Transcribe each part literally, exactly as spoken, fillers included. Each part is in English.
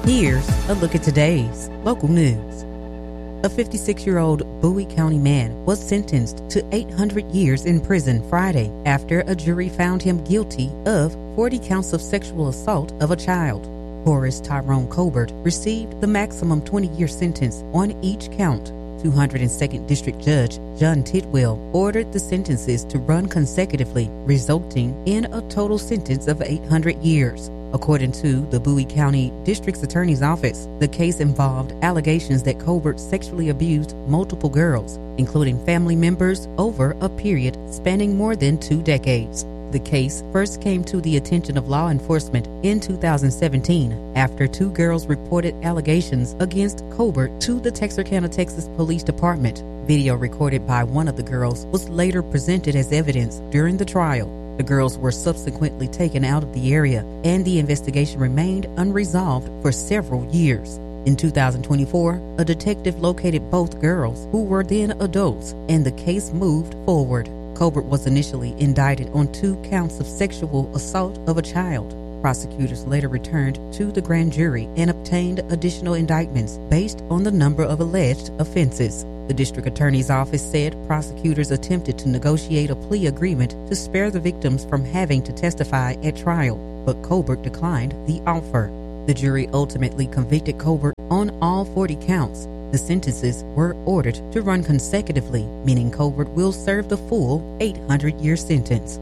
Here's a look at today's local news. A fifty-six-year-old Bowie County man was sentenced to eight hundred years in prison Friday after a jury found him guilty of forty counts of sexual assault of a child. Horace Tyrone Colbert received the maximum twenty-year sentence on each count. two hundred second District Judge John Tidwell ordered the sentences to run consecutively, resulting in a total sentence of eight hundred years. According to the Bowie County District's Attorney's Office, the case involved allegations that Colbert sexually abused multiple girls, including family members, over a period spanning more than two decades. The case first came to the attention of law enforcement in two thousand seventeen after two girls reported allegations against Colbert to the Texarkana, Texas Police Department. Video recorded by one of the girls was later presented as evidence during the trial. The girls were subsequently taken out of the area, and the investigation remained unresolved for several years. In two thousand twenty-four, a detective located both girls, who were then adults, and the case moved forward. Colbert was initially indicted on two counts of sexual assault of a child. Prosecutors later returned to the grand jury and obtained additional indictments based on the number of alleged offenses. The district attorney's office said prosecutors attempted to negotiate a plea agreement to spare the victims from having to testify at trial, but Colbert declined the offer. The jury ultimately convicted Colbert on all forty counts. The sentences were ordered to run consecutively, meaning Colbert will serve the full eight hundred year sentence.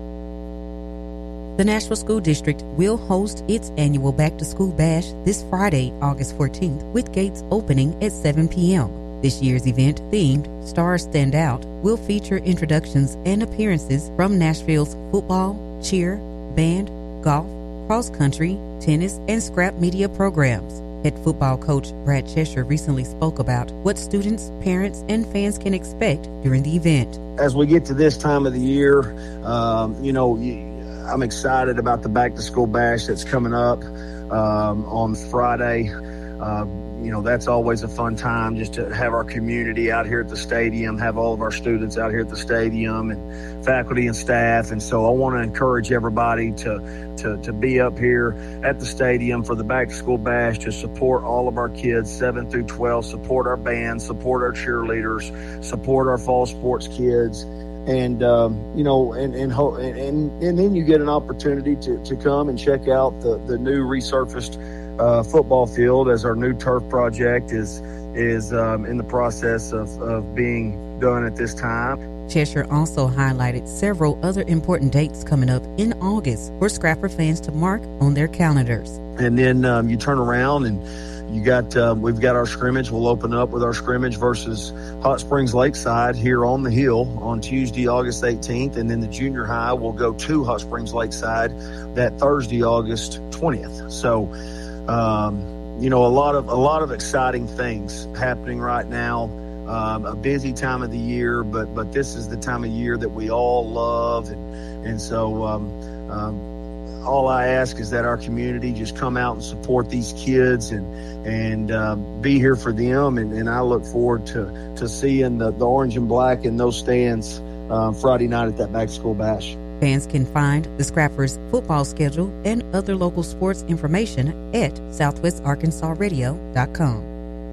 The Nashville School District will host its annual Back-to-School Bash this Friday, August fourteenth, with gates opening at seven p.m. This year's event, themed Stars Stand Out, will feature introductions and appearances from Nashville's football, cheer, band, golf, cross-country, tennis, and scrap media programs. Head football coach Brad Cheshire recently spoke about what students, parents, and fans can expect during the event. As we get to this time of the year, um, you know, I'm excited about the Back-to-School Bash that's coming up um, on Friday. Uh, you know, that's always a fun time just to have our community out here at the stadium, have all of our students out here at the stadium and faculty and staff. And so I want to encourage everybody to, to, to be up here at the stadium for the Back to School Bash to support all of our kids, seven through twelve, support our band, support our cheerleaders, support our fall sports kids. And, um, you know, and, and, and, and then you get an opportunity to, to come and check out the, the new resurfaced Uh, football field, as our new turf project is is um, in the process of, of being done at this time. Cheshire also highlighted several other important dates coming up in August for Scrapper fans to mark on their calendars. And then um, you turn around and you got uh, we've got our scrimmage. We'll open up with our scrimmage versus Hot Springs Lakeside here on the hill on Tuesday, August eighteenth, and then the junior high will go to Hot Springs Lakeside that Thursday, August twentieth. So. Um, you know, a lot of a lot of exciting things happening right now. Um, a busy time of the year, but but this is the time of year that we all love, and and so um, um, all I ask is that our community just come out and support these kids and and uh, be here for them. And, and I look forward to to seeing the, the orange and black in those stands uh, Friday night at that Back to School Bash. Fans can find the Scrappers' football schedule and other local sports information at southwest arkansas radio dot com.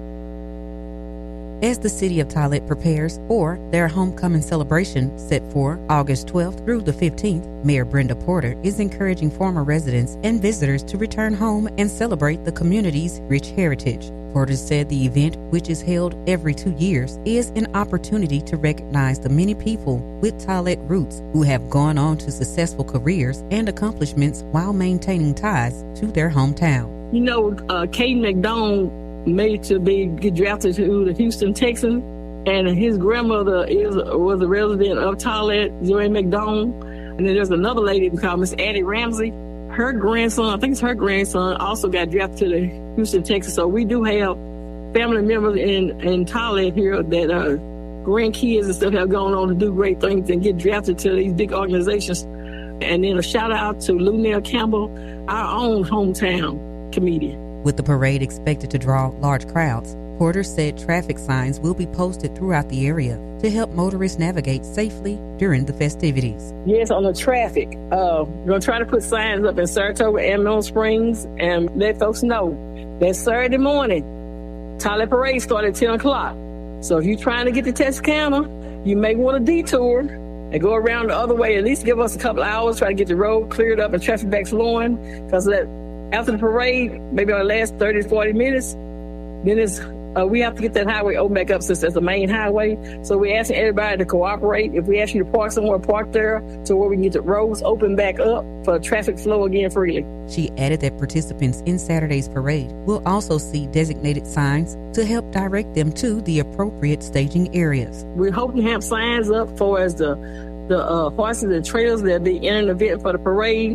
As the city of Tillett prepares for their homecoming celebration set for August twelfth through the fifteenth, Mayor Brenda Porter is encouraging former residents and visitors to return home and celebrate the community's rich heritage. Porter said the event, which is held every two years, is an opportunity to recognize the many people with Tillett roots who have gone on to successful careers and accomplishments while maintaining ties to their hometown. You know, uh, Caden McDonald made to be get drafted to the Houston Texans, and his grandmother is was a resident of Tillett, Zoe McDonald. And then there's another lady called Miss Addie Ramsey. Her grandson, I think it's her grandson, also got drafted to the Houston Texans. So we do have family members in, in Tillett here that uh, grandkids and stuff have gone on to do great things and get drafted to these big organizations. And then a shout out to Lunell Campbell, our own hometown comedian. With the parade expected to draw large crowds, Porter said traffic signs will be posted throughout the area to help motorists navigate safely during the festivities. Yes, on the traffic. Uh, we're going to try to put signs up in Saratoga and Mineral Springs and let folks know that Saturday morning, Toilet Parade started at ten o'clock. So if you're trying to get to Texarkana, you may want to detour and go around the other way. At least give us a couple hours, try to get the road cleared up and traffic back flowing. Because that after the parade, maybe on the last thirty to forty minutes, then it's Uh, we have to get that highway open back up since that's the main highway. So we're asking everybody to cooperate. If we ask you to park somewhere, park there to where we can get the roads open back up for traffic flow again freely. She added that participants in Saturday's parade will also see designated signs to help direct them to the appropriate staging areas. We're hoping to have signs up for as the the uh, horses and trailers that'll be in an event for the parade.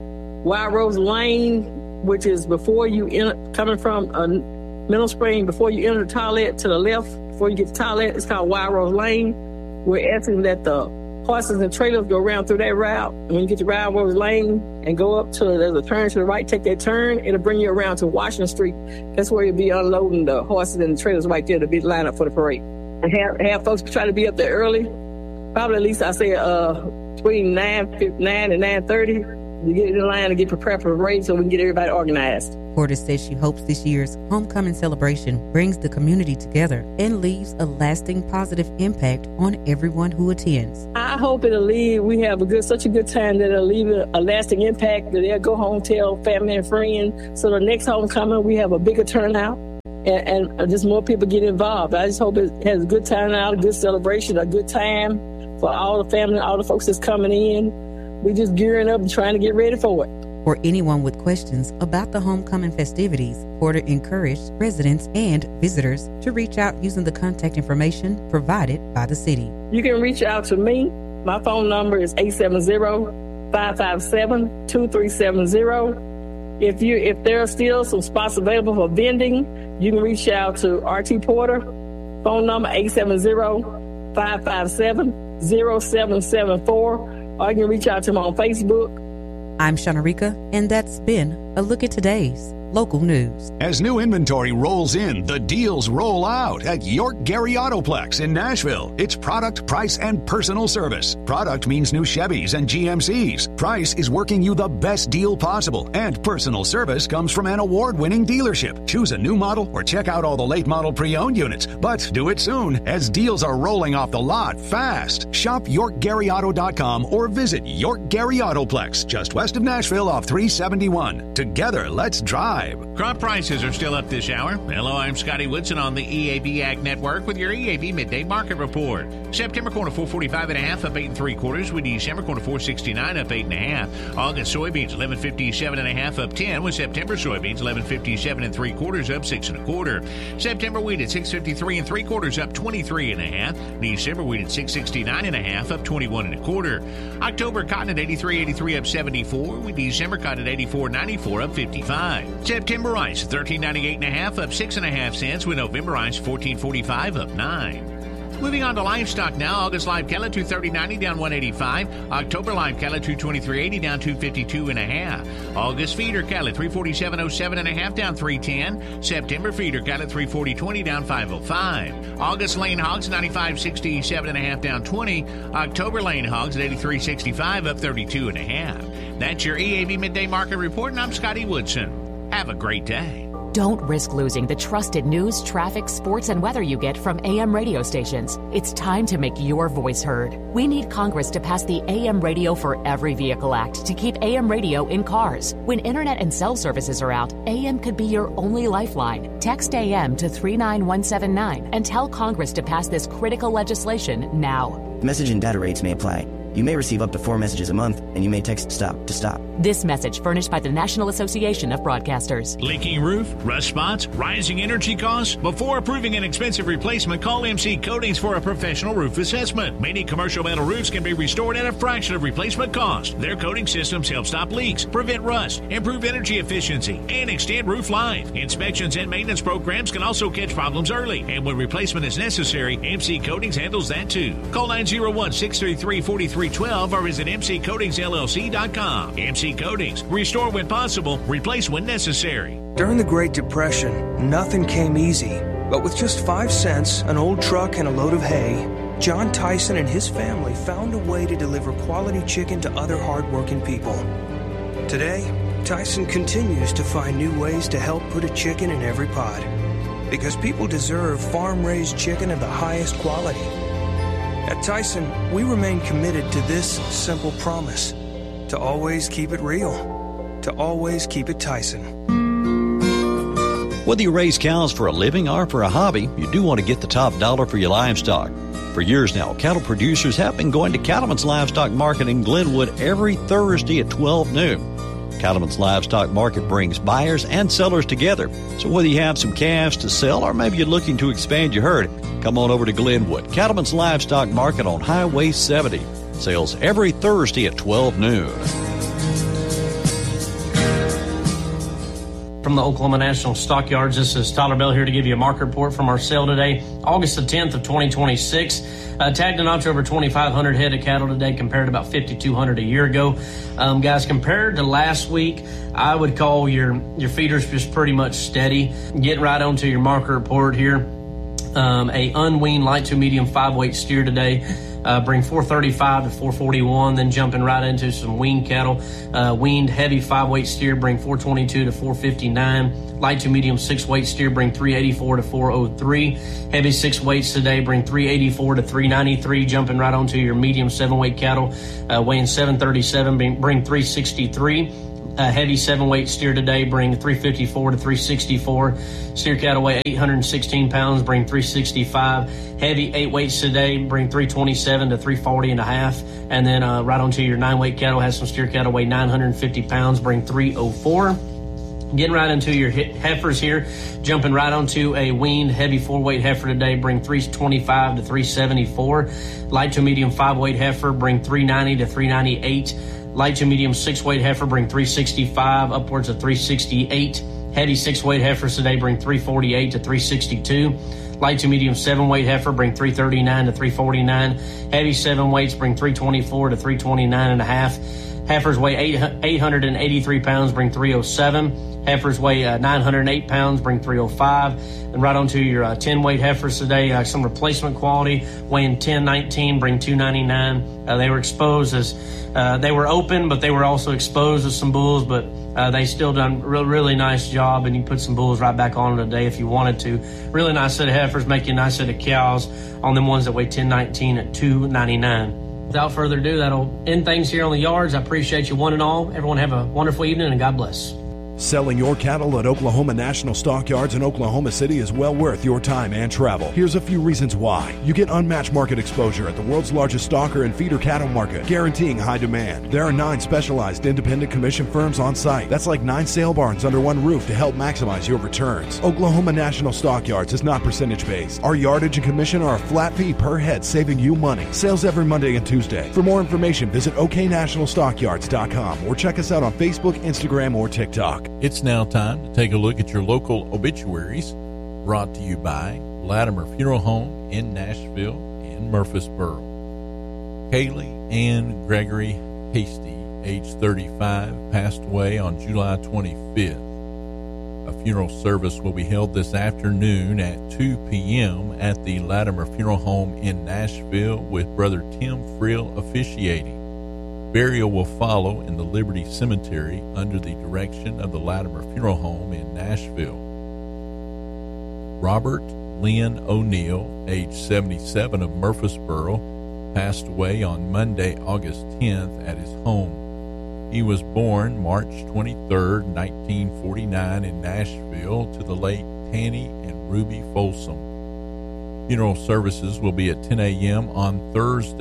Wild Rose Lane, which is before you enter, coming from a Mineral Spring, before you enter the toilet to the left, before you get to the toilet, it's called Wild Rose Lane. We're asking that the horses and trailers go around through that route. And when you get to Wild Rose Lane and go up to, there's a turn to the right, take that turn, it'll bring you around to Washington Street. That's where you'll be unloading the horses and the trailers right there to be lined up for the parade. And have, have folks try to be up there early, probably at least I say uh, between nine, nine and nine thirty. To get in line and get prepared for the parade so we can get everybody organized. Porter says she hopes this year's homecoming celebration brings the community together and leaves a lasting positive impact on everyone who attends. I hope it'll leave, we have a good, such a good time that it'll leave a, a lasting impact, that they'll go home, tell family and friends. So the next homecoming, we have a bigger turnout and, and just more people get involved. I just hope it has a good turnout, a good celebration, a good time for all the family, all the folks that's coming in. We're just gearing up and trying to get ready for it. For anyone with questions about the homecoming festivities, Porter encouraged residents and visitors to reach out using the contact information provided by the city. You can reach out to me. My phone number is eight seven zero, five five seven, two three seven zero. If you if there are still some spots available for vending, you can reach out to R T Porter. Phone number eight seven zero, five five seven, zero seven seven four. Or you can reach out to him on Facebook. I'm Shanarika, and that's been a look at today's local news. As new inventory rolls in, the deals roll out at York Gary Autoplex in Nashville. It's product, price, and personal service. Product means new Chevys and G M Cs. Price is working you the best deal possible. And personal service comes from an award-winning dealership. Choose a new model or check out all the late model pre-owned units. But do it soon, as deals are rolling off the lot fast. Shop York Gary Auto dot com or visit York Gary Autoplex, just west of Nashville off three seventy-one. Together, let's drive. Crop prices are still up this hour. Hello, I'm Scotty Woodson on the E A B Ag Network with your E A B Midday Market Report. September corn at four forty-five and a half, up eight and three quarters. With December corn at four sixty-nine, up eight and a half. August soybeans eleven fifty-seven and a half, up ten. With September soybeans eleven fifty-seven and three quarters, up six and a quarter. September wheat at six fifty-three and three quarters, up twenty-three and a half. December wheat at six sixty-nine and a half, up twenty-one and a quarter. October cotton at eighty-three eighty-three, up seventy-four. With December cotton at eighty-four ninety-four, up fifty-five. September rice thirteen ninety-eight and a half, up six and a half cents. With November rice fourteen forty-five, up nine. Moving on to livestock now. August live cattle two thirty ninety, down one eighty-five. October live cattle two twenty-three eighty, down two fifty-two and a half. August feeder cattle three forty-seven oh seven and a half, down three ten. September feeder cattle three forty twenty, down five oh five. August lane hogs ninety-five sixty-seven and a half, down twenty. October lane hogs at eighty-three sixty-five, up thirty-two and a half. That's your E A B Midday Market Report, and I'm Scotty Woodson. Have a great day. Don't risk losing the trusted news, traffic, sports, and weather you get from A M radio stations. It's time to make your voice heard. We need Congress to pass the A M Radio for Every Vehicle Act to keep A M radio in cars. When internet and cell services are out, A M could be your only lifeline. Text A M to three nine one seven nine and tell Congress to pass this critical legislation now. Message and data rates may apply. You may receive up to four messages a month, and you may text STOP to stop. This message furnished by the National Association of Broadcasters. Leaking roof, rust spots, rising energy costs? Before approving an expensive replacement, call M C Coatings for a professional roof assessment. Many commercial metal roofs can be restored at a fraction of replacement cost. Their coating systems help stop leaks, prevent rust, improve energy efficiency, and extend roof life. Inspections and maintenance programs can also catch problems early, and when replacement is necessary, M C Coatings handles that too. Call nine oh one, six three three, four three one two or visit M C Coatings L L C dot com. M C Coatings. Restore when possible, replace when necessary. During the Great Depression, nothing came easy. But with just five cents, an old truck, and a load of hay, John Tyson and his family found a way to deliver quality chicken to other hardworking people. Today, Tyson continues to find new ways to help put a chicken in every pot. Because people deserve farm-raised chicken of the highest quality. At Tyson, we remain committed to this simple promise: to always keep it real, to always keep it Tyson. Whether you raise cows for a living or for a hobby, you do want to get the top dollar for your livestock. For years now, cattle producers have been going to Cattleman's Livestock Market in Glenwood every Thursday at twelve noon. Cattleman's Livestock Market brings buyers and sellers together. So whether you have some calves to sell or maybe you're looking to expand your herd, come on over to Glenwood. Cattleman's Livestock Market on Highway seventy. Sales every Thursday at twelve noon. From the Oklahoma National Stockyards, this is Tyler Bell here to give you a market report from our sale today, August the tenth of twenty twenty-six. Uh, tagged in October, twenty-five hundred head of cattle today compared to about fifty-two hundred a year ago. Um, guys, compared to last week, I would call your, your feeders just pretty much steady. Getting right onto your market report here. Um, a unweaned light to medium five weight steer today. Uh, bring four thirty-five to four forty-one, then jumping right into some weaned cattle. Uh, weaned heavy five weight steer bring four twenty-two to four fifty-nine. Light to medium six weight steer bring three eighty-four to four oh three. Heavy six weights today bring three eighty-four to three ninety-three. Jumping right onto your medium seven weight cattle, uh, weighing seven thirty-seven, bring, bring three sixty-three. Uh, heavy seven weight steer today bring three fifty-four to three sixty-four. Steer cattle weigh eight hundred sixteen pounds, bring three sixty-five. Heavy eight weights today bring three twenty-seven to three forty and a half. And then uh, right onto your nine weight cattle, has some steer cattle weigh nine hundred fifty pounds, bring three oh four. Getting right into your heifers here, jumping right onto a weaned heavy four weight heifer today, bring three twenty-five to three seventy-four. Light to medium five weight heifer bring three ninety to three ninety-eight. Light to medium six-weight heifer bring three sixty-five, upwards of three sixty-eight. Heavy six-weight heifers today bring three forty-eight to three sixty-two. Light to medium seven-weight heifer bring three thirty-nine to three forty-nine. Heavy seven-weights bring three twenty-four to three twenty-nine and a half. Heifers weigh eight hundred eighty-three pounds, bring three oh seven. Heifers weigh uh, nine hundred eight pounds, bring three oh five. And right onto your uh, ten-weight heifers today, uh, some replacement quality, weighing ten nineteen, bring two ninety-nine. Uh, they were exposed as, uh, they were open, but they were also exposed as some bulls, but uh, they still done a really, really nice job, and you put some bulls right back on them today if you wanted to. Really nice set of heifers, make you a nice set of cows on them ones that weigh ten nineteen at two ninety-nine. Without further ado, that'll end things here on the yards. I appreciate you one and all. Everyone have a wonderful evening, and God bless. Selling your cattle at Oklahoma National Stockyards in Oklahoma City is well worth your time and travel. Here's a few reasons why. You get unmatched market exposure at the world's largest stalker and feeder cattle market, guaranteeing high demand. There are nine specialized independent commission firms on site. That's like nine sale barns under one roof to help maximize your returns. Oklahoma National Stockyards is not percentage-based. Our yardage and commission are a flat fee per head, saving you money. Sales every Monday and Tuesday. For more information, visit o k national stockyards dot com or check us out on Facebook, Instagram, or TikTok. It's now time to take a look at your local obituaries, brought to you by Latimer Funeral Home in Nashville and Murfreesboro. Kaylee Ann Gregory Hasty, age thirty-five, passed away on July twenty-fifth. A funeral service will be held this afternoon at two p.m. at the Latimer Funeral Home in Nashville with Brother Tim Frill officiating. Burial will follow in the Liberty Cemetery under the direction of the Latimer Funeral Home in Nashville. Robert Lynn O'Neill, age seventy-seven, of Murfreesboro, passed away on Monday, August tenth at his home. He was born March twenty-third, nineteen forty-nine in Nashville to the late Tanny and Ruby Folsom. Funeral services will be at ten a.m. on Thursday,